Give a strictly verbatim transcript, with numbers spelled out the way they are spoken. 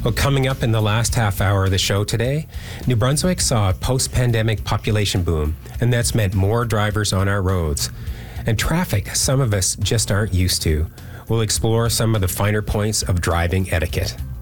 Well, coming up in the last half hour of the show today, New Brunswick saw a post-pandemic population boom, and that's meant more drivers on our roads. And traffic some of us just aren't used to. We'll explore some of the finer points of driving etiquette.